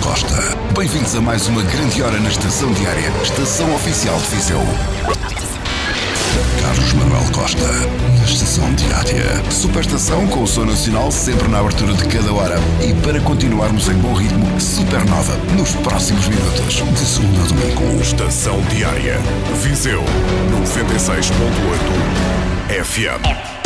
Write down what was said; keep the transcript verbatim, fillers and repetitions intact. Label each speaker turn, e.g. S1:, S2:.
S1: Costa. Bem-vindos a mais uma grande hora na Estação Diária, estação oficial de Viseu. Carlos Manuel Costa, na Estação Diária. Superestação com o som nacional sempre na abertura de cada hora. E para continuarmos em bom ritmo, Supernova nos próximos minutos. De segunda a domingo.
S2: Estação Diária. Viseu noventa e seis ponto oito F M.